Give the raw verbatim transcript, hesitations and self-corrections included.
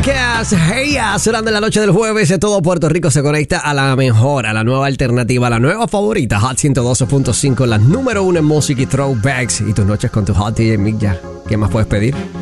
Outkast, Hey Ya, sonando en la noche del jueves. Todo Puerto Rico se conecta a la mejor, a la nueva alternativa, a la nueva favorita, Hot ciento doce punto cinco, la número uno en música y throwbacks. Y tus noches con tu Hot D J Mick Ya. ¿Qué más puedes pedir?